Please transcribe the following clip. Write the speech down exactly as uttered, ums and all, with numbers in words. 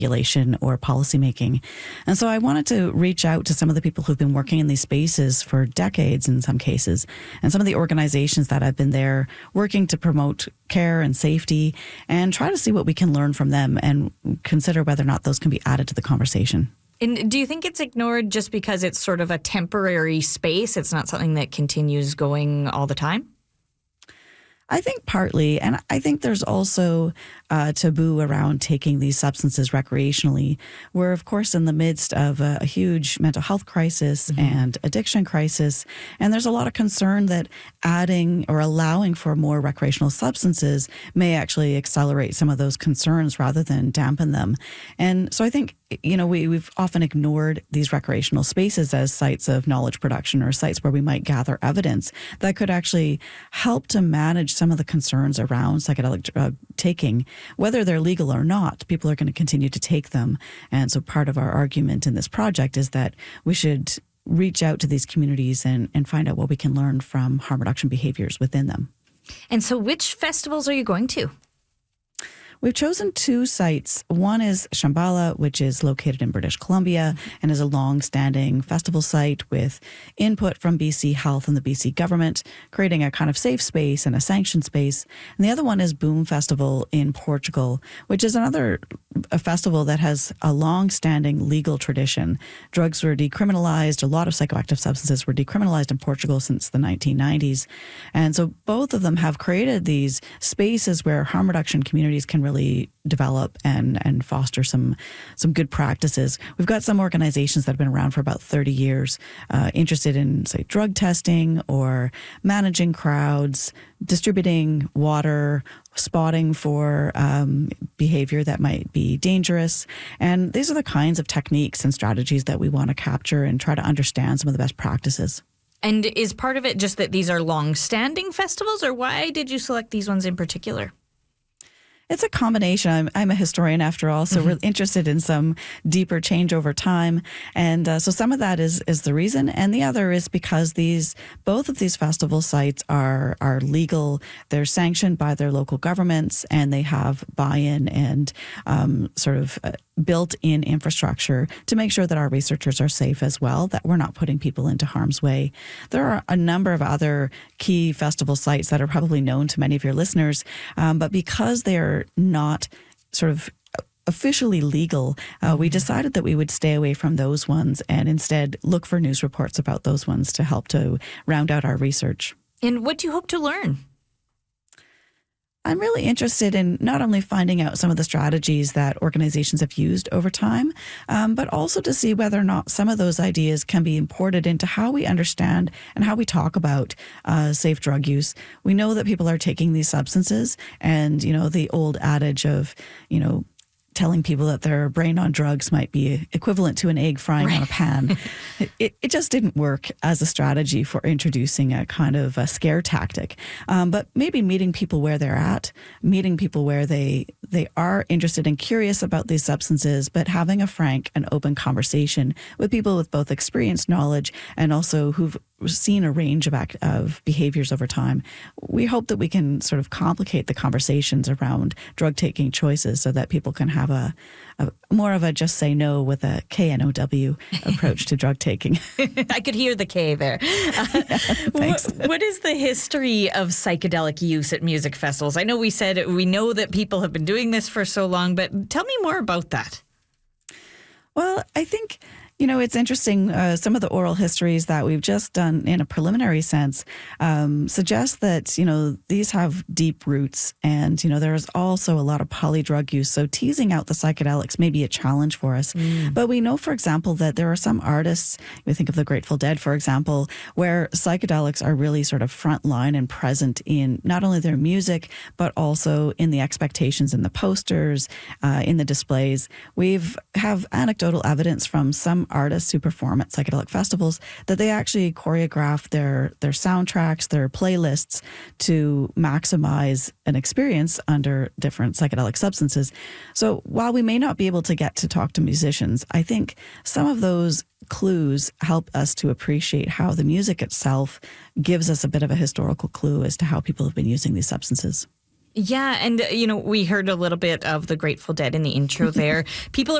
regulation or policymaking. And so I wanted to reach out to some of the people who've been working in these spaces for decades in some cases, and some of the organizations that have been there working to promote care and safety, and try to see what we can learn from them and consider whether or not those can be added to the conversation. And do you think it's ignored just because it's sort of a temporary space? It's not something that continues going all the time? I think partly, and I think there's also a taboo around taking these substances recreationally. We're, of course, in the midst of a, a huge mental health crisis mm-hmm. and addiction crisis, and there's a lot of concern that adding or allowing for more recreational substances may actually accelerate some of those concerns rather than dampen them. And so I think, you know, we, we've often ignored these recreational spaces as sites of knowledge production or sites where we might gather evidence that could actually help to manage some of the concerns around psychedelic drug taking. Whether they're legal or not, people are going to continue to take them. And so part of our argument in this project is that we should reach out to these communities and, and find out what we can learn from harm reduction behaviors within them. And so which festivals are you going to? We've chosen two sites. One is Shambhala, which is located in British Columbia and is a long-standing festival site with input from B C Health and the B C government, creating a kind of safe space and a sanctioned space. And the other one is Boom Festival in Portugal, which is another a festival that has a long-standing legal tradition. Drugs were decriminalized. A lot of psychoactive substances were decriminalized in Portugal since the nineteen nineties. And so both of them have created these spaces where harm reduction communities can really develop and and foster some some good practices. We've got some organizations that have been around for about thirty years, uh, interested in, say, drug testing or managing crowds, distributing water, spotting for um, behavior that might be dangerous. And these are the kinds of techniques and strategies that we want to capture and try to understand some of the best practices. And is part of it just that these are long-standing festivals, or why did you select these ones in particular? It's a combination. I'm, I'm a historian after all, so mm-hmm. we're interested in some deeper change over time. And uh, so some of that is is the reason. And the other is because these both of these festival sites are are legal. They're sanctioned by their local governments, and they have buy-in and um, sort of uh, built-in infrastructure to make sure that our researchers are safe as well, that we're not putting people into harm's way. There are a number of other key festival sites that are probably known to many of your listeners, um, but because they're not sort of officially legal, uh, we decided that we would stay away from those ones and instead look for news reports about those ones to help to round out our research. And what do you hope to learn? I'm really interested in not only finding out some of the strategies that organizations have used over time, um, but also to see whether or not some of those ideas can be imported into how we understand and how we talk about uh, safe drug use. We know that people are taking these substances, and, you know, the old adage of, you know, telling people that their brain on drugs might be equivalent to an egg frying right. on a pan. it, it just didn't work as a strategy for introducing a kind of a scare tactic. Um, but maybe meeting people where they're at, meeting people where they they are interested and curious about these substances, but having a frank and open conversation with people with both experience, knowledge, and also who've seen a range of act, of behaviors over time. We hope that we can sort of complicate the conversations around drug taking choices so that people can have a, a more of a just say no with a K N O W approach to drug taking. I could hear the K there. Uh, yeah, thanks. What, what is the history of psychedelic use at music festivals? I know we said we know that people have been doing this for so long, but tell me more about that. Well, I think, you know, it's interesting. Uh, some of the oral histories that we've just done in a preliminary sense um, suggest that, you know, these have deep roots. And, you know, there is also a lot of polydrug use. So teasing out the psychedelics may be a challenge for us. Mm. But we know, for example, that there are some artists, we think of the Grateful Dead, for example, where psychedelics are really sort of frontline and present in not only their music, but also in the expectations in the posters, uh, in the displays. We've have anecdotal evidence from some artists who perform at psychedelic festivals that they actually choreograph their their soundtracks, their playlists to maximize an experience under different psychedelic substances. So while we may not be able to get to talk to musicians, I think some of those clues help us to appreciate how the music itself gives us a bit of a historical clue as to how people have been using these substances. Yeah, and, uh, you know, we heard a little bit of the Grateful Dead in the intro there. People